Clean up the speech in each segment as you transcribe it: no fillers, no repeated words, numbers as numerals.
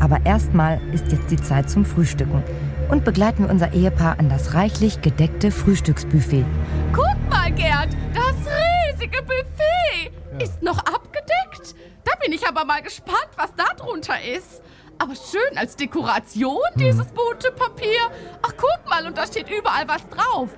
Aber erstmal ist jetzt die Zeit zum Frühstücken. Und begleiten wir unser Ehepaar an das reichlich gedeckte Frühstücksbuffet. Guck mal, Gerd, das riesige Buffet ist noch abgedeckt. Da bin ich aber mal gespannt, was da drunter ist. Aber schön als Dekoration, dieses bunte Papier. Ach, guck mal, und da steht überall was drauf.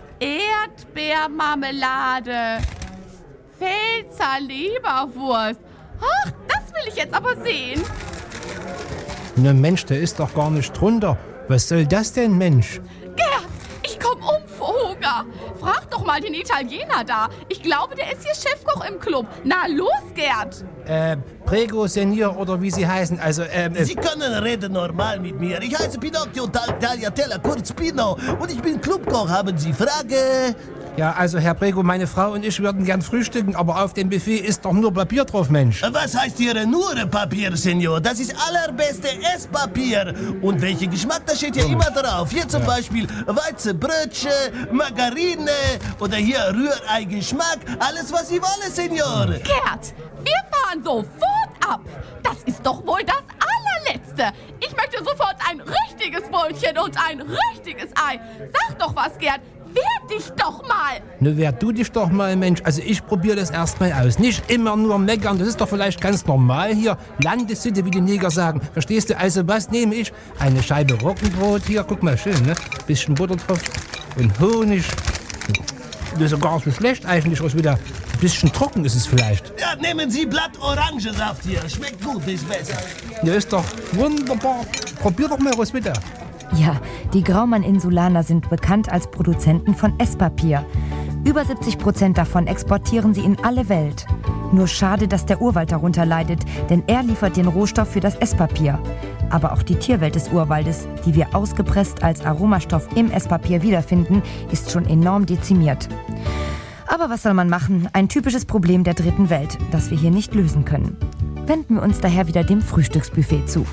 Erdbeermarmelade, Pfälzer Leberwurst. Ach, das will ich jetzt aber sehen. Na Mensch, der ist doch gar nicht drunter. Was soll das denn, Mensch? Gerd, ich komm vor Hunger. Frag doch mal den Italiener da. Ich glaube, der ist hier Chefkoch im Club. Na los, Gerd. Prego, Senior oder wie Sie heißen, also, Sie können reden normal mit mir. Ich heiße Pinocchio Tagliatella, kurz Pino. Und ich bin Clubkoch. Haben Sie Frage? Ja, also, Herr Prego, meine Frau und ich würden gern frühstücken, aber auf dem Buffet ist doch nur Papier drauf, Mensch. Was heißt hier nur Papier, Senor? Das ist allerbeste Esspapier. Und welcher Geschmack, da steht ja immer drauf. Hier zum Beispiel Weizenbrötchen, Margarine oder hier Rührei-Geschmack. Alles, was Sie wollen, Senor. Gerd, wir fahren sofort ab. Das ist doch wohl das allerletzte. Ich möchte sofort ein richtiges Brötchen und ein richtiges Ei. Sag doch was, Gerd. Wehr dich doch mal! Ne, wehr du dich doch mal, Mensch. Also ich probiere das erstmal aus. Nicht immer nur meckern, das ist doch vielleicht ganz normal hier. Landessitte, wie die Neger sagen. Verstehst du? Also was nehme ich? Eine Scheibe Roggenbrot hier, guck mal, schön, ne? Bisschen Butter drauf und Honig. Das ist ja gar nicht so schlecht eigentlich, aus wieder. Ein bisschen trocken ist es vielleicht. Ja, nehmen Sie Blatt Orangensaft hier. Schmeckt gut, ist besser. Ja, ist doch wunderbar. Probier doch mal, Roswitha. Ja, die Graumann-Insulaner sind bekannt als Produzenten von Esspapier. Über 70% davon exportieren sie in alle Welt. Nur schade, dass der Urwald darunter leidet, denn er liefert den Rohstoff für das Esspapier. Aber auch die Tierwelt des Urwaldes, die wir ausgepresst als Aromastoff im Esspapier wiederfinden, ist schon enorm dezimiert. Aber was soll man machen? Ein typisches Problem der dritten Welt, das wir hier nicht lösen können. Wenden wir uns daher wieder dem Frühstücksbuffet zu.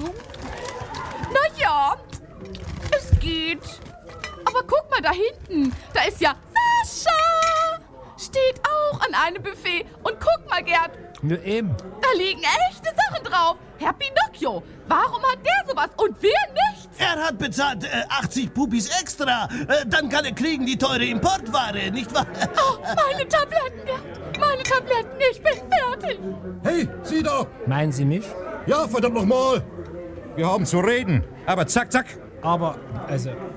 Geht. Aber guck mal da hinten. Da ist ja Sascha. Steht auch an einem Buffet. Und guck mal, Gerd. Ja, eben. Da liegen echte Sachen drauf. Herr Pinocchio, warum hat der sowas und wir nicht? Er hat bezahlt 80 Pupis extra. Dann kann er kriegen die teure Importware, nicht wahr? Oh, meine Tabletten, Gerd. Meine Tabletten. Ich bin fertig. Hey, Sie da! Meinen Sie mich? Ja, verdammt nochmal! Wir haben zu reden. Aber zack, zack. Aber, also,